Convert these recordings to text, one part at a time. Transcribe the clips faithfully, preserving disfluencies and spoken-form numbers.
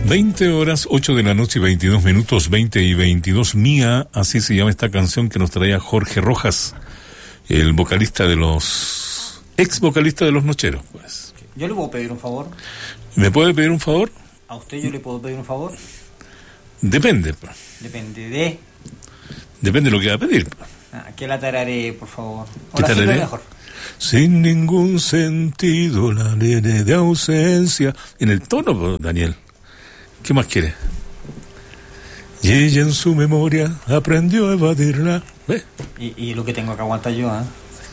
veinte horas, ocho de la noche y veintidós minutos, veinte y veintidós. Mía, así se llama esta canción que nos traía Jorge Rojas, el vocalista de los... ex vocalista de Los Nocheros, pues. ¿Yo le puedo pedir un favor? ¿Me puede pedir un favor? ¿A usted yo le puedo pedir un favor? Depende, pues. Depende de... Depende de lo que va a pedir, pues. Ah, que la tararé, por favor. ¿Qué tararé? Mejor. Sin ningún sentido la ley de ausencia. En el tono, pues, Daniel. ¿Qué más quiere? Y ella en su memoria aprendió a evadirla. ¿Ve? Y, y lo que tengo que aguantar yo, ¿eh?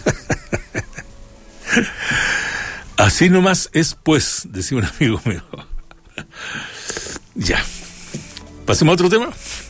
Así nomás es, pues, decía un amigo mío. Ya. Pasemos a otro tema.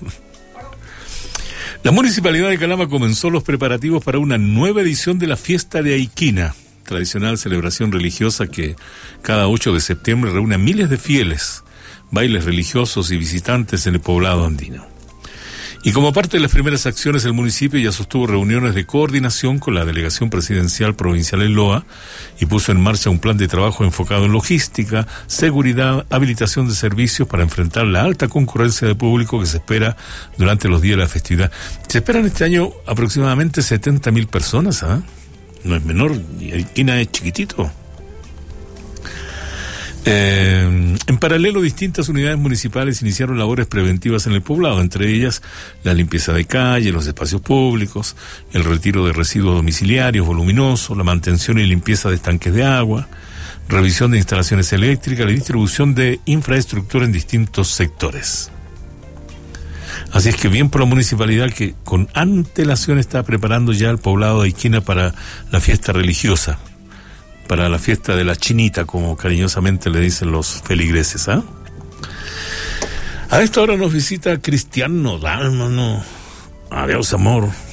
La Municipalidad de Calama comenzó los preparativos para una nueva edición de la Fiesta de Aiquina, tradicional celebración religiosa que cada ocho de septiembre reúne a miles de fieles, bailes religiosos y visitantes en el poblado andino. Y como parte de las primeras acciones, el municipio ya sostuvo reuniones de coordinación con la Delegación Presidencial Provincial en Loa y puso en marcha un plan de trabajo enfocado en logística, seguridad, habilitación de servicios para enfrentar la alta concurrencia de público que se espera durante los días de la festividad. Se esperan este año aproximadamente setenta mil personas, ¿ah? ¿eh? No es menor, y Aiquina es chiquitito. Eh, en paralelo, distintas unidades municipales iniciaron labores preventivas en el poblado, entre ellas la limpieza de calles, los espacios públicos, el retiro de residuos domiciliarios voluminosos, la mantención y limpieza de estanques de agua, revisión de instalaciones eléctricas, la distribución de infraestructura en distintos sectores. Así es que bien por la municipalidad que con antelación está preparando ya el poblado de Aiquina para la fiesta religiosa, para la fiesta de la chinita, como cariñosamente le dicen los feligreses, ¿ah? ¿eh? A esta hora nos visita Cristian Nodal, mano. Adiós, amor.